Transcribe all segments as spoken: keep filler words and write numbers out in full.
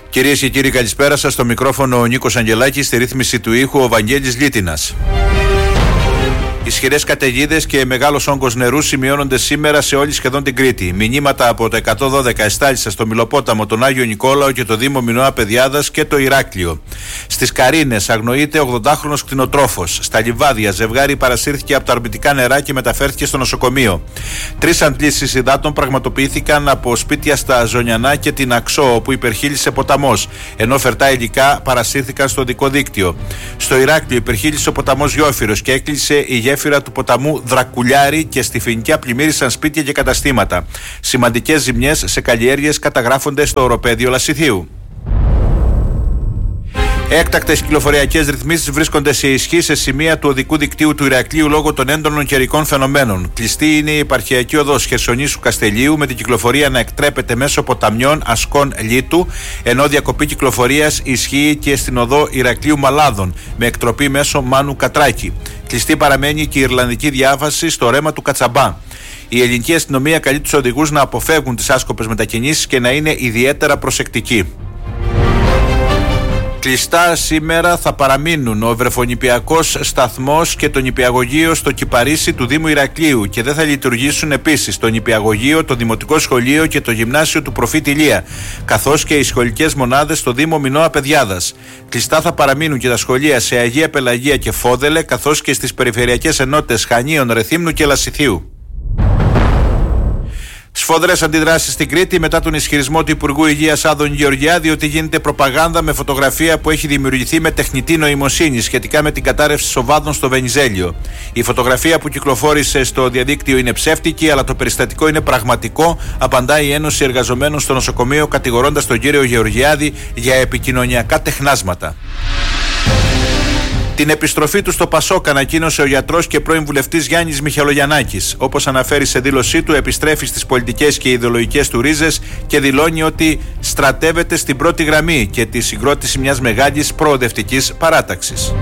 Κυρίες και κύριοι, καλησπέρα σας. Στο μικρόφωνο ο Νίκος Αγγελάκης, στη ρύθμιση του ήχου ο Βαγγέλης Λίτινας. Ισχυρές καταιγίδες και μεγάλος όγκος νερού σημειώνονται σήμερα σε όλη σχεδόν την Κρήτη. Μηνύματα από το εκατόν δώδεκα εστάλησαν στο Μιλοπόταμο, τον Άγιο Νικόλαο και το Δήμο Μινώα Παιδιάδας και το Ηράκλειο. Στις Καρίνες αγνοείται ογδοντάχρονος κτηνοτρόφος. Στα Λιβάδια, ζευγάρι παρασύρθηκε από τα ορμητικά νερά και μεταφέρθηκε στο νοσοκομείο. Τρεις αντλήσεις υδάτων πραγματοποιήθηκαν από σπίτια στα Ζωνιανά και την Αξό, όπου υπερχείλισε ποταμός, ενώ φερτά υλικά παρασύρθηκαν στο οδικό δίκτυο. Στο Ηράκλειο υπερχείλισε ο ποταμός Γιόφυρος και έκλεισε η γέφυρα του ποταμού Δρακουλιάρη και στη Φοινικιά πλημμύρισαν σπίτια και καταστήματα. Σημαντικές ζημιές σε καλλιέργειες καταγράφονται στο οροπέδιο Λασιθίου. Έκτακτες κυκλοφοριακές ρυθμίσεις βρίσκονται σε ισχύ σε σημεία του οδικού δικτύου του Ηρακλείου λόγω των έντονων καιρικών φαινομένων. Κλειστή είναι η επαρχιακή οδός Χερσονήσου Καστελίου, με την κυκλοφορία να εκτρέπεται μέσω ποταμιών Ασκών Λίτου, ενώ διακοπή κυκλοφορίας ισχύει και στην οδό Ηρακλείου Μαλάδων, με εκτροπή μέσω Μάνου Κατράκη. Κλειστή παραμένει και η Ιρλανδική διάβαση στο ρέμα του Κατσαμπά. Η ελληνική αστυνομία καλεί τους οδηγούς να αποφεύγουν τις άσκοπες μετακινήσεις και να είναι ιδιαίτερα προσεκτικοί. Κλειστά σήμερα θα παραμείνουν ο Βρεφονηπιακός σταθμός και το νηπιαγωγείο στο Κυπαρίσι του Δήμου Ηρακλείου και δεν θα λειτουργήσουν επίσης το νηπιαγωγείο, το Δημοτικό Σχολείο και το Γυμνάσιο του Προφήτη Ηλία, καθώς και οι σχολικές μονάδες στο Δήμο Μινώα Παιδιάδας. Κλειστά θα παραμείνουν και τα σχολεία σε Αγία Πελαγία και Φόδελε, καθώς και στις περιφερειακές ενότητες Χανίων, Ρεθύμνου και Λασιθίου. Σφοδρές αντιδράσεις στην Κρήτη μετά τον ισχυρισμό του Υπουργού Υγείας Άδωνη Γεωργιάδη ότι γίνεται προπαγάνδα με φωτογραφία που έχει δημιουργηθεί με τεχνητή νοημοσύνη σχετικά με την κατάρρευση σοβάδων στο Βενιζέλιο. Η φωτογραφία που κυκλοφόρησε στο διαδίκτυο είναι ψεύτικη, αλλά το περιστατικό είναι πραγματικό, απαντάει η Ένωση Εργαζομένων στο νοσοκομείο, κατηγορώντας τον κύριο Γεωργιάδη για επικοινωνιακά τεχνάσματα. Την επιστροφή του στο Πασόκ ανακοίνωσε ο γιατρός και πρώην βουλευτής Γιάννης Μιχαλογιαννάκης. Όπως αναφέρει σε δήλωσή του, επιστρέφει στις πολιτικές και ιδεολογικές του ρίζες και δηλώνει ότι στρατεύεται στην πρώτη γραμμή και τη συγκρότηση μιας μεγάλης προοδευτικής παράταξης.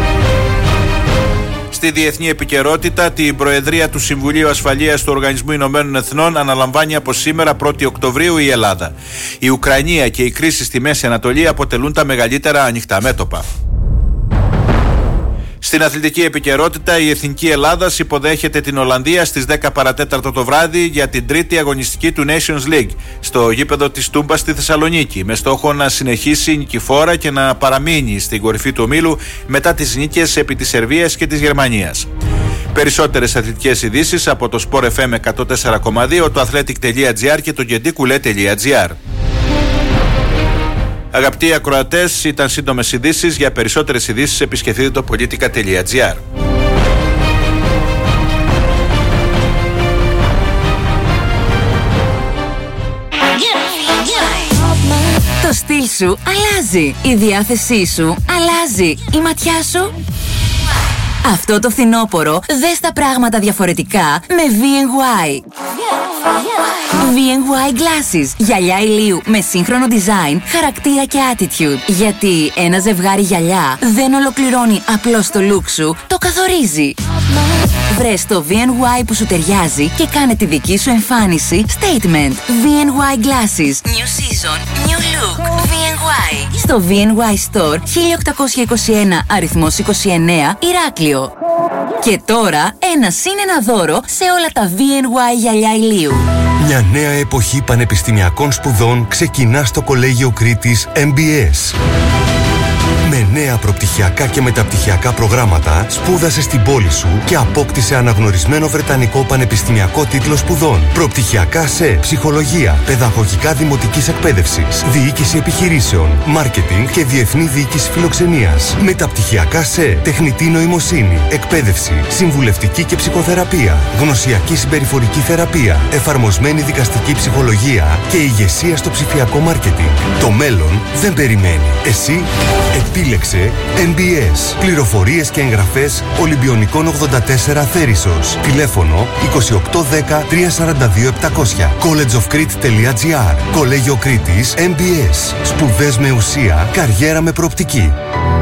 Στη διεθνή επικαιρότητα, την Προεδρία του Συμβουλίου Ασφαλείας του Οργανισμού Ηνωμένων Εθνών αναλαμβάνει από σήμερα πρώτη Οκτωβρίου η Ελλάδα. Η Ουκρανία και η κρίση στη Μέση Ανατολή αποτελούν τα μεγαλύτερα ανοιχτά μέτωπα. Στην αθλητική επικαιρότητα, η Εθνική Ελλάδας υποδέχεται την Ολλανδία στις δέκα παρατέταρτο το βράδυ για την τρίτη αγωνιστική του Nations League στο γήπεδο της Τούμπας στη Θεσσαλονίκη, με στόχο να συνεχίσει νικηφόρα και να παραμείνει στην κορυφή του ομίλου μετά τις νίκες επί της Σερβίας και της Γερμανίας. Περισσότερες αθλητικές ειδήσεις από το Sport εφ εμ εκατόν τέσσερα κόμμα δύο, το athletic.gr και το gentikoule.gr. Αγαπητοί ακροατές, ήταν σύντομες ειδήσεις. Για περισσότερες ειδήσεις επισκεφτείτε το politica.gr. Το στυλ σου αλλάζει, η διάθεσή σου αλλάζει, η ματιά σου. Αυτό το φθινόπωρο δες τα πράγματα διαφορετικά με βι εν γουάι. βι εν γουάι Glasses. Γυαλιά ηλίου με σύγχρονο design, χαρακτήρα και attitude. Γιατί ένα ζευγάρι γυαλιά δεν ολοκληρώνει απλώς το look σου, το καθορίζει. Βρες το βι εν γουάι που σου ταιριάζει και κάνε τη δική σου εμφάνιση statement. βι εν γουάι Glasses. New season, new look. βι εν γουάι. Στο βι εν γουάι Store χίλια οκτακόσια είκοσι ένα αριθμός είκοσι εννέα Ηράκλειο. Και τώρα ένα συν ένα δώρο σε όλα τα βι εν γουάι γυαλιά ηλίου. Μια νέα εποχή πανεπιστημιακών σπουδών ξεκινά στο Κολέγιο Κρήτης εμ μπι ες. Με νέα προπτυχιακά και μεταπτυχιακά προγράμματα, σπούδασε στην πόλη σου και απόκτησε αναγνωρισμένο βρετανικό πανεπιστημιακό τίτλο σπουδών. Προπτυχιακά σε ψυχολογία, παιδαγωγικά δημοτικής εκπαίδευσης, διοίκηση επιχειρήσεων, μάρκετινγκ και διεθνή διοίκηση φιλοξενίας. Μεταπτυχιακά σε τεχνητή νοημοσύνη, εκπαίδευση, συμβουλευτική και ψυχοθεραπεία, γνωσιακή συμπεριφορική θεραπεία, εφαρμοσμένη δικαστική ψυχολογία και ηγεσία στο ψηφιακό μάρκετινγκ. Το μέλλον δεν περιμένει. Εσύ επίλεξε εμ μπι ες. Πληροφορίες και εγγραφές Ολυμπιονικών ογδόντα τέσσερα Θέρισσος. Τηλέφωνο είκοσι οκτώ δέκα τριακόσια σαράντα δύο επτακόσια. collegeofcrete.gr. Κολέγιο Κρήτης εμ μπι ες. Σπουδές με ουσία, καριέρα με προοπτική.